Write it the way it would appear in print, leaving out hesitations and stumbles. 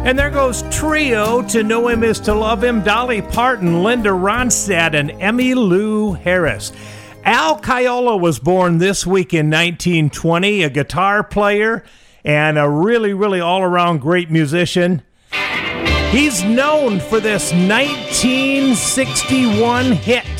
And there goes Trio, To Know Him Is to Love Him, Dolly Parton, Linda Ronstadt, and Emmylou Harris. Al Caiola was born this week in 1920, a guitar player and a really, really all-around great musician. He's known for this 1961 hit.